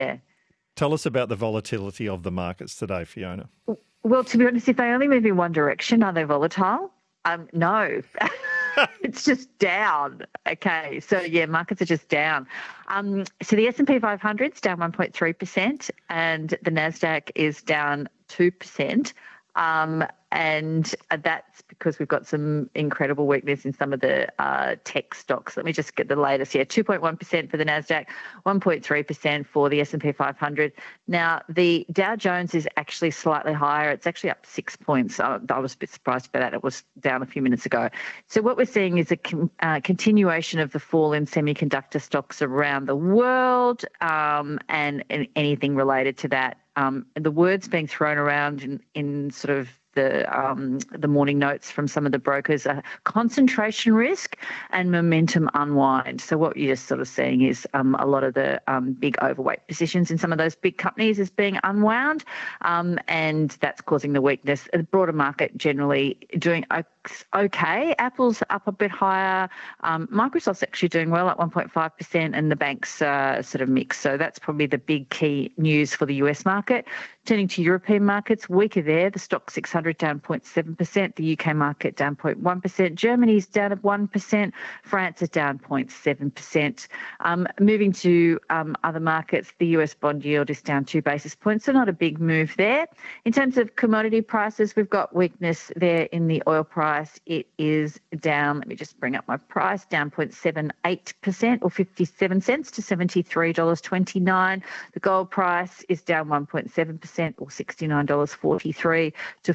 Tell us about the volatility of the markets today, Fiona. Well, to be honest, if they only move in one direction, are they volatile? No. It's just down. Okay, so markets are just down. So the S&P 500 is down 1.3% and the Nasdaq is down 2%. And that's because we've got some incredible weakness in some of the tech stocks. Let me just get the latest here. 2.1% for the Nasdaq, 1.3% for the S&P 500. Now, the Dow Jones is actually slightly higher. It's actually up 6 points. I was a bit surprised by that. It was down a few minutes ago. So what we're seeing is a continuation of the fall in semiconductor stocks around the world and anything related to that. The words being thrown around in sort of the morning notes from some of the brokers are concentration risk and momentum unwind. So what you're just sort of seeing is a lot of the big overweight positions in some of those big companies is being unwound, and that's causing the weakness. The broader market generally doing okay. Apple's up a bit higher. Microsoft's actually doing well at 1.5%, and the banks sort of mixed. So that's probably the big key news for the US market. Turning to European markets, weaker there. The stock 600 down 0.7%. The UK market down 0.1%. Germany's down at 1%. France is down 0.7%. Moving to other markets, the US bond yield is down 2 basis points, so not a big move there. In terms of commodity prices, we've got weakness there in the oil price. It is down, let me just bring up my price, down 0.78% or 57 cents to $73.29. The gold price is down 1.7% or $69.43 to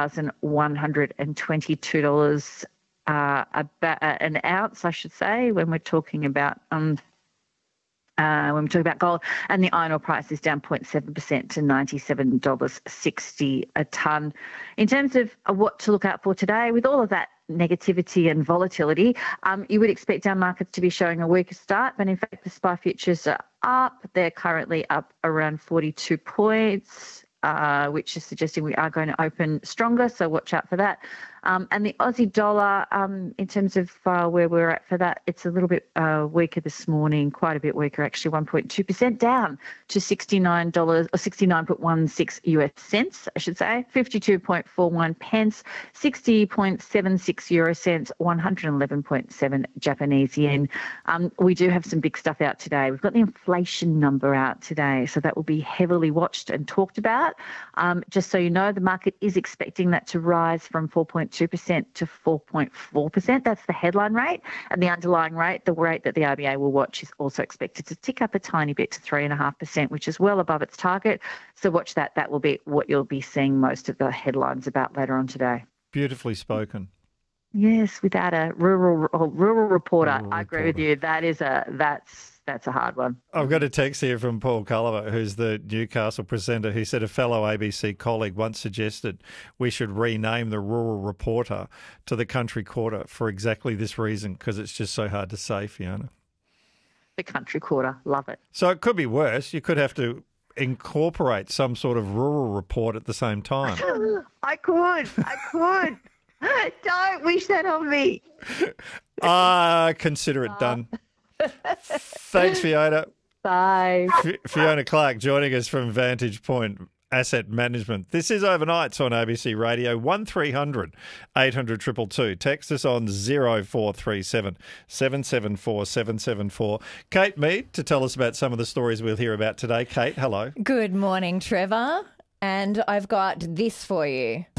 $4,122 an ounce, I should say, when we're talking about gold. And the iron ore price is down 0.7% to $97.60 a tonne. In terms of what to look out for today, with all of that negativity and volatility, you would expect our markets to be showing a weaker start, but in fact the SPI futures are up. They're currently up around 42 points, which is suggesting we are going to open stronger, so watch out for that. And the Aussie dollar, in terms of where we're at for that, it's a little bit weaker this morning, quite a bit weaker actually, 1.2% down to $69 or 69.16 US cents, I should say, 52.41 pence, 60.76 euro cents, 111.7 Japanese yen. We do have some big stuff out today. We've got the inflation number out today, so that will be heavily watched and talked about. Just so you know, the market is expecting that to rise from 4.2% to 4.4%. That's the headline rate. And the underlying rate, the rate that the RBA will watch, is also expected to tick up a tiny bit to 3.5%, which is well above its target. So watch that. That will be what you'll be seeing most of the headlines about later on today. Beautifully spoken. Yes, without a rural reporter. I agree with you. That's a hard one. I've got a text here from Paul Culliver, who's the Newcastle presenter. He said a fellow ABC colleague once suggested we should rename the Rural Reporter to the Country Quarter for exactly this reason, because it's just so hard to say, Fiona. The Country Quarter. Love it. So it could be worse. You could have to incorporate some sort of rural report at the same time. I could. Don't wish that on me. Consider it done. Thanks, Fiona. Bye. Fiona Clark joining us from Vantage Point Asset Management. This is Overnights on ABC Radio, 1300 800 222. Text us on 0437 774 774. Kate Mead to tell us about some of the stories we'll hear about today. Kate, hello. Good morning, Trevor. And I've got this for you.